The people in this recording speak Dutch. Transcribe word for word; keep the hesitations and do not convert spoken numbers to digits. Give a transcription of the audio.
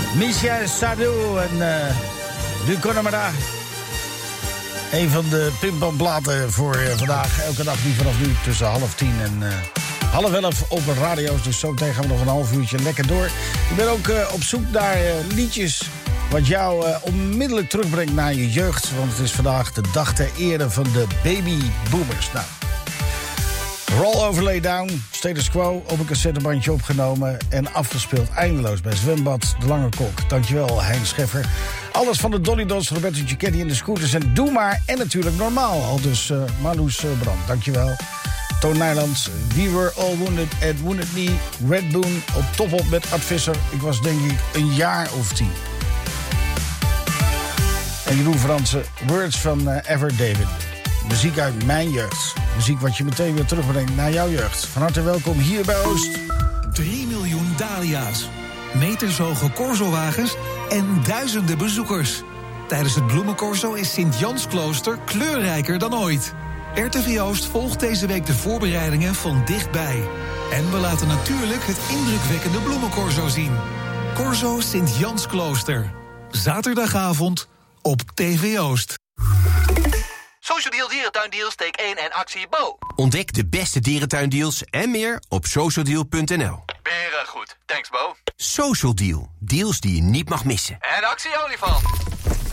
Michel Sardou en uh, Du Connemara. Een van de pimpamplaten voor uh, vandaag. Elke dag die vanaf nu tussen half tien en uh, half elf op de radio's. Dus zo meteen gaan we nog een half uurtje lekker door. Ik ben ook uh, op zoek naar uh, liedjes wat jou uh, onmiddellijk terugbrengt naar je jeugd. Want het is vandaag de dag ter ere van de babyboomers. Nou, Roll Over Lay Down, Status Quo, op een cassettebandje opgenomen en afgespeeld eindeloos bij Zwembad De Lange Kok. Dankjewel, Hein Scheffer. Alles van de Dolly Dots, Roberto Cicchetti en de Scooters en Doe Maar en natuurlijk Normaal. Al dus uh, Marloes uh, Brand, dankjewel. Toon Nijland, We Were All Wounded at Wounded Knee, Red Boon op top op met Ad Visser. Ik was denk ik een jaar of tien. En Jeroen Fransen, Words van uh, Ever David. Muziek uit mijn jeugd. Muziek wat je meteen weer terugbrengt naar jouw jeugd. Van harte welkom hier bij Oost. drie miljoen dahlia's, metershoge Corso-wagens en duizenden bezoekers. Tijdens het bloemencorso is Sint-Jansklooster kleurrijker dan ooit. R T V Oost volgt deze week de voorbereidingen van dichtbij. En we laten natuurlijk het indrukwekkende bloemencorso zien. Corso Sint-Jansklooster. Zaterdagavond op T V Oost. Social Deal Dierentuindeals, take één en actie Bo. Ontdek de beste dierentuindeals en meer op social deal punt n l. Beren goed, thanks Bo. Social Deal, deals die je niet mag missen. En actie olifant.